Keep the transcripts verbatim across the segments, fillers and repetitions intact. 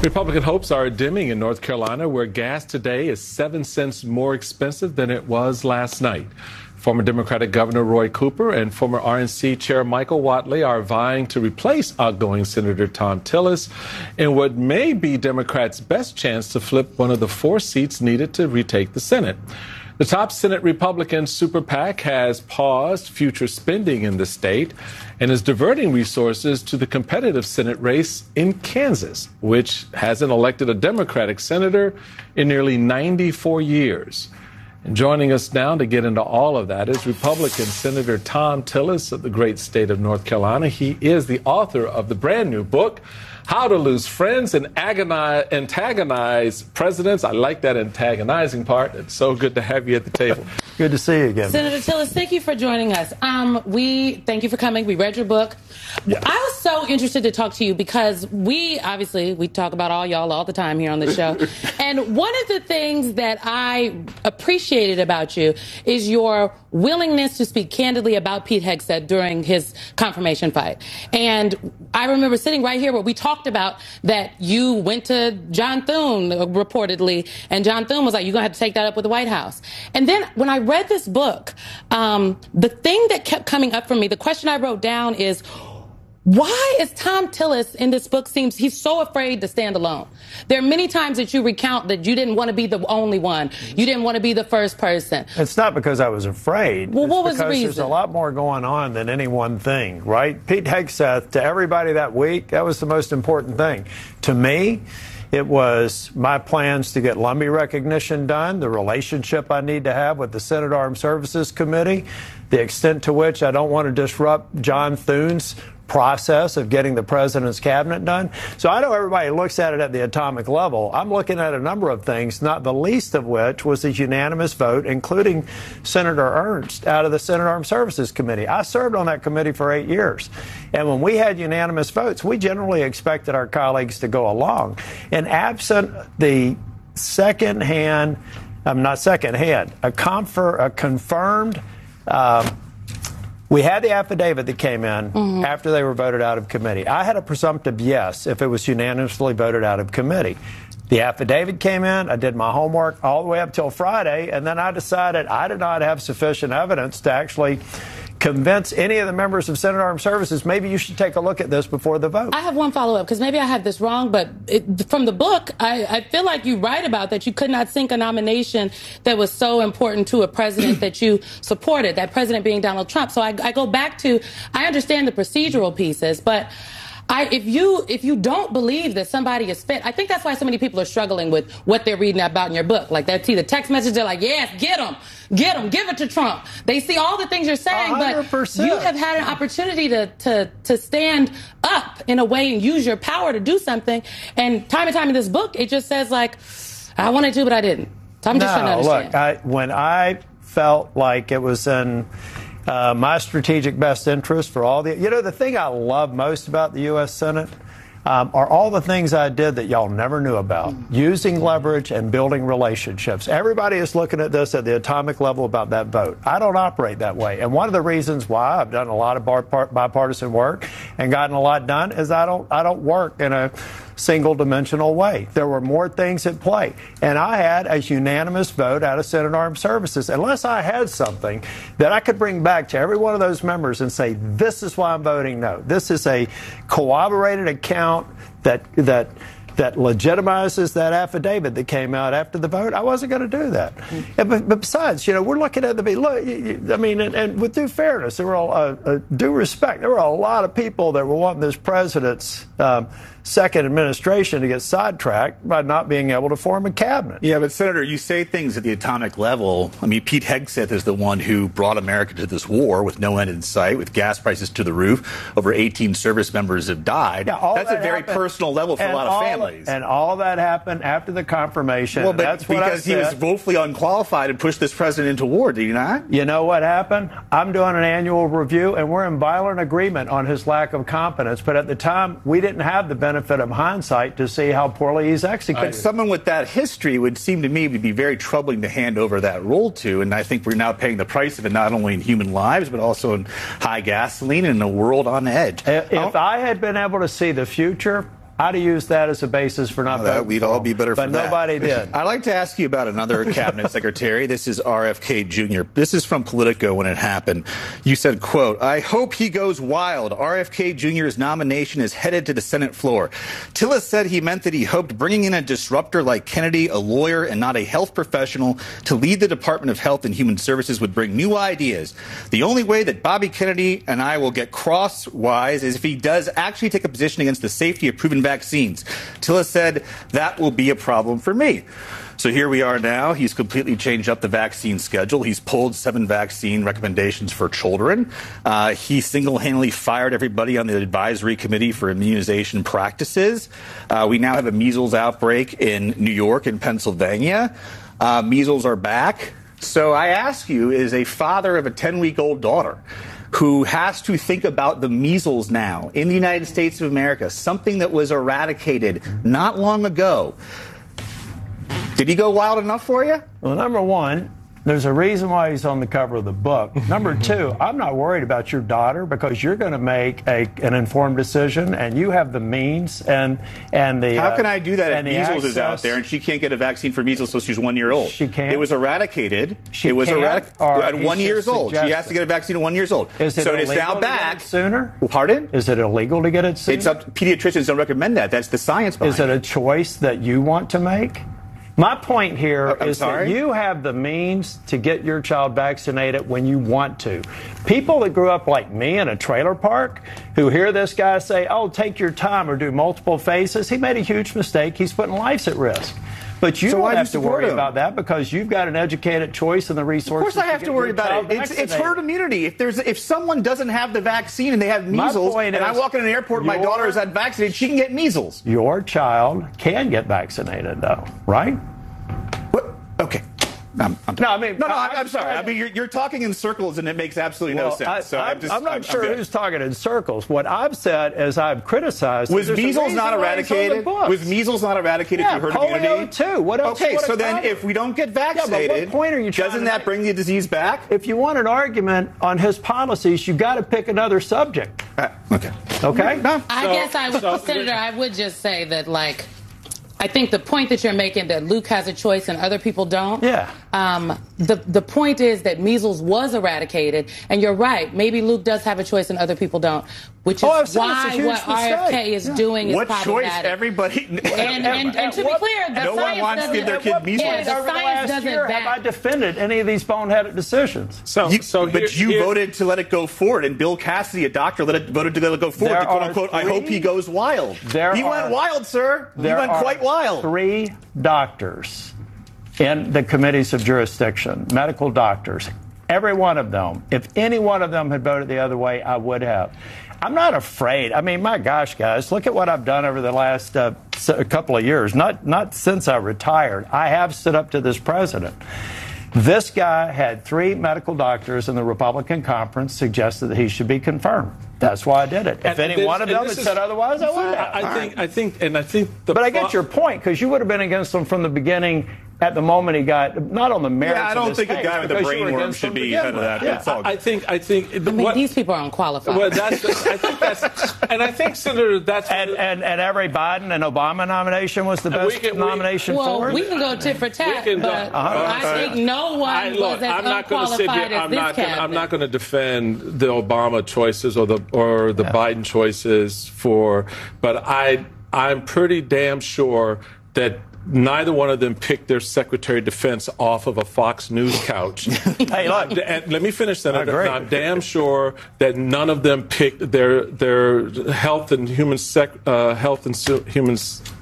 Republican hopes are dimming in North Carolina, where gas today is seven cents more expensive than it was last night. Former Democratic Governor Roy Cooper and former R N C Chair Michael Whatley are vying to replace outgoing Senator Thom Tillis in what may be Democrats' best chance to flip one of the four seats needed to retake the Senate. The top Senate Republican super PAC has paused future spending in the state and is diverting resources to the competitive Senate race in Kansas, which hasn't elected a Democratic senator in nearly ninety-four years. And joining us now to get into all of that is Republican Senator Thom Tillis of the great state of North Carolina. He is the author of the brand new book, How to Lose Friends and Agonize, Antagonize Presidents. I like that antagonizing part. It's so good to have you at the table. Good to see you again. Senator Tillis, thank you for joining us. Um, we thank you for coming. We read your book. Yeah. I was so interested to talk to you because we, obviously, we talk about all y'all all the time here on the show. And one of the things that I appreciated about you is your willingness to speak candidly about Pete Hegseth during his confirmation fight. And I remember sitting right here where we talked about that you went to John Thune, reportedly, and John Thune was like, you're going to have to take that up with the White House. And then when I read this book, um, the thing that kept coming up for me, the question I wrote down is, why is Thom Tillis in this book seems he's so afraid to stand alone? There are many times that you recount that you didn't want to be the only one. You didn't want to be the first person. It's not because I was afraid. Well, it's what was the because reason? There's a lot more going on than any one thing, right? Pete Hegseth, to everybody that week, that was the most important thing. To me, it was my plans to get Lumbee recognition done, the relationship I need to have with the Senate Armed Services Committee, the extent to which I don't want to disrupt John Thune's process of getting the president's cabinet done. So I know everybody looks at it at the atomic level. I'm looking at a number of things, not the least of which was a unanimous vote, including Senator Ernst out of the Senate Armed Services Committee. I served on that committee for eight years. And when we had unanimous votes, we generally expected our colleagues to go along. And absent the second-hand, I'm not second-hand, a, confer, a confirmed um, we had the affidavit that came in mm-hmm. after they were voted out of committee. I had a presumptive yes if it was unanimously voted out of committee. The affidavit came in. I did my homework all the way up till Friday, and then I decided I did not have sufficient evidence to actually convince any of the members of Senate Armed Services, maybe you should take a look at this before the vote. I have one follow-up, because maybe I have this wrong, but it, from the book, I, I feel like you write about that you could not sink a nomination that was so important to a president that you supported, that president being Donald Trump. So I, I go back to, I understand the procedural pieces, but I, if you if you don't believe that somebody is fit, I think that's why so many people are struggling with what they're reading about in your book. Like they see the text message, they're like, yes, get him, get him, give it to Trump. They see all the things you're saying, one hundred percent. But you have had an opportunity to, to, to stand up in a way and use your power to do something. And time and time in this book, it just says, like, I wanted to, but I didn't. So I'm just no, trying to understand. Look, I, when I felt like it was in Uh, my strategic best interest for all the, you know, the thing I love most about the U S Senate um, are all the things I did that y'all never knew about. Using leverage and building relationships. Everybody is looking at this at the atomic level about that vote. I don't operate that way. And one of the reasons why I've done a lot of bar- bipartisan work and gotten a lot done is I don't, I don't work in a single dimensional way. There were more things at play. And I had a unanimous vote out of Senate Armed Services. Unless I had something that I could bring back to every one of those members and say, this is why I'm voting no. This is a corroborated account that that that legitimizes that affidavit that came out after the vote, I wasn't going to do that. Mm-hmm. But, but besides, you know, we're looking at the, look, I mean, and, and with due fairness, there were, a, a, due respect, there were a lot of people that were wanting this president's um, second administration to get sidetracked by not being able to form a cabinet. Yeah, but Senator, you say things at the atomic level. I mean, Pete Hegseth is the one who brought America to this war with no end in sight, with gas prices to the roof. Over eighteen service members have died. Yeah, That's that a very happened, personal level for a lot of families. And all that happened after the confirmation. Well, but that's what because I he said. was woefully unqualified and pushed this president into war, do you not? You know what happened? I'm doing an annual review, and we're in violent agreement on his lack of competence. But at the time, we didn't have the benefit of hindsight to see how poorly he's executed. But someone with that history would seem to me to be very troubling to hand over that role to. And I think we're now paying the price of it, not only in human lives, but also in high gasoline and in a world on edge. If I had been able to see the future, I'd have used that as a basis for not well, voting. We'd all be better but for that. But nobody did. I'd like to ask you about another cabinet secretary. This is R F K Junior This is from Politico when it happened. You said, quote, "I hope he goes wild. R F K Junior's nomination is headed to the Senate floor." Tillis said he meant that he hoped bringing in a disruptor like Kennedy, a lawyer and not a health professional, to lead the Department of Health and Human Services would bring new ideas. The only way that Bobby Kennedy and I will get crosswise is if he does actually take a position against the safety of proven vaccines. Tillis said that will be a problem for me. So here we are now. He's completely changed up the vaccine schedule. He's pulled seven vaccine recommendations for children. Uh, he single-handedly fired everybody on the advisory committee for immunization practices. Uh, we now have a measles outbreak in New York and Pennsylvania. Uh, measles are back. So I ask you, as a father of a ten-week-old daughter who has to think about the measles now in the United States of America, something that was eradicated not long ago, did he go wild enough for you? Well, number one, there's a reason why he's on the cover of the book. Number two, I'm not worried about your daughter because you're going to make a, an informed decision, and you have the means and and the. How can uh, I do that if measles access. is out there and she can't get a vaccine for measles until she's one year old? She can't. It was eradicated. She it was can't, eradicated at one years old. She has to get a vaccine at one years old. Is it so illegal it's now to back get it sooner? Pardon? Is it illegal to get it sooner? It's up. Pediatricians don't recommend that. That's the science behind Is it it. a choice that you want to make? My point here I'm is sorry? that you have the means to get your child vaccinated when you want to. People that grew up like me in a trailer park who hear this guy say, oh, take your time or do multiple phases, he made a huge mistake. He's putting lives at risk. But you So don't why do have you to support worry him? about that because you've got an educated choice and the Of resources. course I have get to worry your about child it. It's, it's vaccinated. herd immunity. If there's if someone doesn't have the vaccine and they have My measles, point and I is walk in an airport and my your- daughter is unvaccinated, she can get measles. Your child can get vaccinated, though, right? What? Okay. I'm, I'm, No, I mean- no, no. I'm, I- I'm sorry. I mean, you're, you're talking in circles, and it makes absolutely no Well, sense. I, so I'm, I'm just. I'm not I'm, sure I'm good. who's talking in circles. What I've said is I've criticized. Was there's a measles reason not why it's on the eradicated? books. Was measles not eradicated Yeah, through herd polio immunity? too. What else Okay, would it so then cover? if we don't get Yeah, but what vaccinated, point are you trying doesn't to that make? bring the disease back? If you want an argument on his policies, you got to pick another subject. Uh, okay. Okay. No. I So- guess I would, so- Senator, I would just say that, like, I think the point that you're making that Luke has a choice and other people don't. Yeah. Um, the the point is that measles was eradicated, and you're right. Maybe Luke does have a choice and other people don't, which is Oh, I've said it's a why huge what R F K mistake. is Yeah. doing is What choice problematic. everybody? And, and, and to be what- clear, the no one science wants to give their doesn't- kid measles. Yeah, the over the science last doesn't year, have I back. defended any of these boneheaded decisions? So, You- so but here- you here- voted to let it go forward, and Bill Cassidy, a doctor, let it, voted to let it go forward. There To quote are unquote, I three- hope he goes wild. There he are- went wild, sir. He There went are quite wild. Three doctors in the committees of jurisdiction, medical doctors. Every one of them. If any one of them had voted the other way, I would have. I'm not afraid. I mean, my gosh, guys, look at what I've done over the last uh, a couple of years. Not not since I retired. I have stood up to this president. This guy had three medical doctors in the Republican conference suggested that he should be confirmed. That's why I did it. If And any this- one of and them this had is- said otherwise, I would have. I, I think, I think, and I think the. But I get pro- your point, because you would have been against him from the beginning at the moment he got, not on the merits Yeah, I of don't his think a case, guy with a because you were brainworm against should him to be begin head of with. that. Yeah. It's all I think, I think. I mean, what, these people are unqualified. well, that's. I think that's. And I think, Senator, that's. And, and, and every Biden and Obama nomination was the And best we can- we- nomination Well, for it. we can go tit for tat, We can go- but Uh-huh. I think no one I, was look, as I'm not going to sit unqualified here. as I'm this not. Gonna, cabinet. I'm not going to defend the Obama choices or the or the Biden choices for. But I I'm pretty damn sure that neither one of them picked their Secretary of Defense off of a Fox News couch. Hey, look. And let me finish, Senator. agree. I'm damn sure that none of them picked their their health and human sec, uh, health and Su- human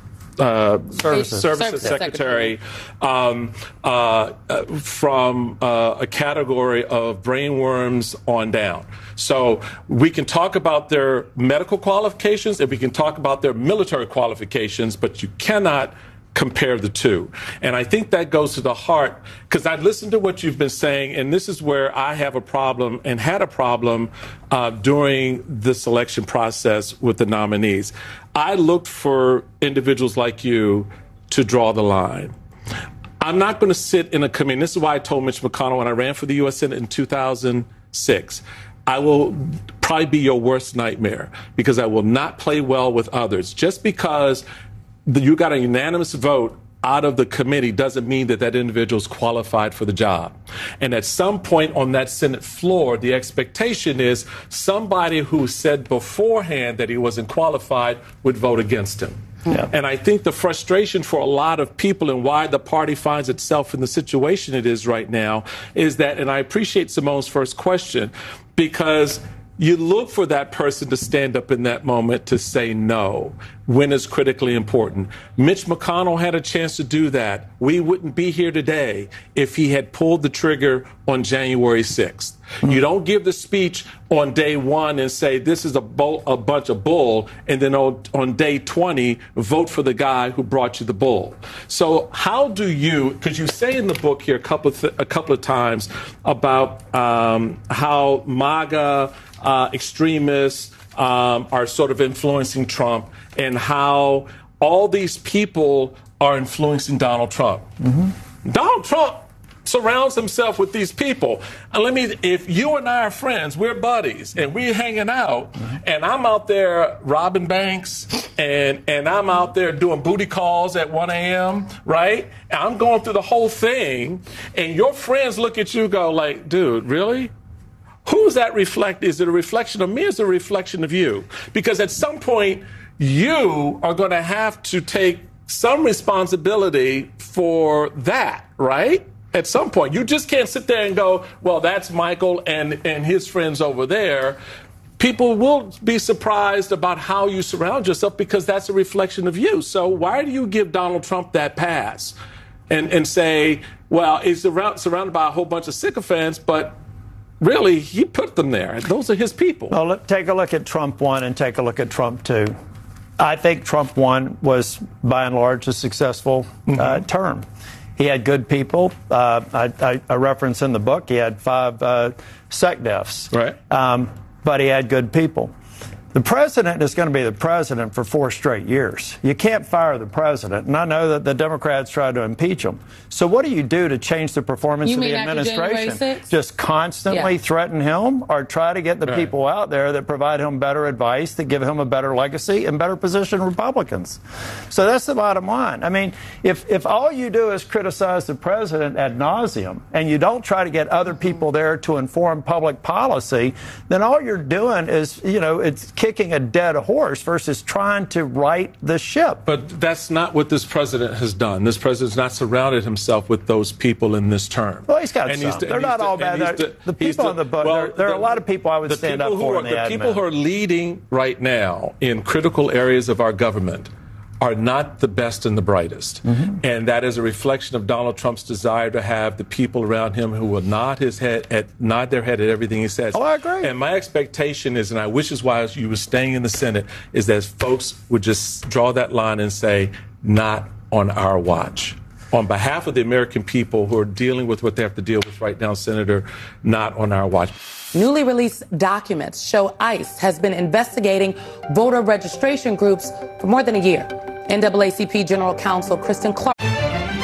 uh, Services. services Services secretary um, uh, uh, from uh, a category of brainworms on down. So we can talk about their medical qualifications and we can talk about their military qualifications, but you cannot compare the two. And I think that goes to the heart, because I listened to what you've been saying, and this is where I have a problem and had a problem uh, during the selection process with the nominees. I looked for individuals like you to draw the line. I'm not going to sit in a committee. This is why I told Mitch McConnell when I ran for the U S Senate in two thousand six. I will probably be your worst nightmare because I will not play well with others. Just because you got a unanimous vote out of the committee doesn't mean that that individual is qualified for the job. And at some point on that Senate floor, the expectation is somebody who said beforehand that he wasn't qualified would vote against him. Yeah. And I think the frustration for a lot of people and why the party finds itself in the situation it is right now is that, and I appreciate Simone's first question, because you look for that person to stand up in that moment to say no when it's critically important. Mitch McConnell had a chance to do that. We wouldn't be here today if he had pulled the trigger on January sixth. Mm-hmm. You don't give the speech on day one and say this is a, bull, a bunch of bull, and then on, on day twenty, vote for the guy who brought you the bull. So how do you, because you say in the book here a couple of, th- a couple of times about um, how MAGA uh, extremists um, are sort of influencing Trump, and how all these people are influencing Donald Trump. Mm-hmm. Donald Trump surrounds himself with these people. And let me, if you and I are friends, we're buddies, and we're hanging out, mm-hmm. and I'm out there robbing banks, and, and I'm out there doing booty calls at one a.m., right? And I'm going through the whole thing, and your friends look at you and go like, dude, really? Who's that reflect? Is it a reflection of me or is it a reflection of you? Because at some point, you are going to have to take some responsibility for that, right? At some point, you just can't sit there and go, well, that's Michael and, and his friends over there. People will be surprised about how you surround yourself because that's a reflection of you. So why do you give Donald Trump that pass and, and say, well, he's around, surrounded by a whole bunch of sycophants, but really, he put them there. Those are his people. Well, let, take a look at Trump one and take a look at Trump two. I think Trump one was, by and large, a successful mm-hmm. uh, term. He had good people. Uh, I, I, I reference in the book, he had five uh, SecDefs. Right. Um, but he had good people. The president is going to be the president for four straight years. You can't fire the president. And I know that the Democrats tried to impeach him. So what do you do to change the performance you of the administration? Just constantly yeah. threaten him or try to get the right. people out there that provide him better advice, that give him a better legacy and better position Republicans. So that's the bottom line. I mean, if, if all you do is criticize the president ad nauseum and you don't try to get other people there to inform public policy, then all you're doing is, you know, it's kicking a dead horse versus trying to right the ship. But that's not what this president has done. This president's not surrounded himself with those people in this term. Well, he's got and some. He's, They're not the, all bad. The, the people in the book, well, there, there the, are a lot of people I would stand up for are, in the The admin. people who are leading right now in critical areas of our government are not the best and the brightest. Mm-hmm. And that is a reflection of Donald Trump's desire to have the people around him who will nod his head at nod their head at everything he says. Oh, I agree. And my expectation is, and I wish is why you were staying in the Senate, is that folks would just draw that line and say, not on our watch. On behalf of the American people who are dealing with what they have to deal with right now, Senator, not on our watch. Newly released documents show ICE has been investigating voter registration groups for more than a year. N double A C P General Counsel Kristen Clark.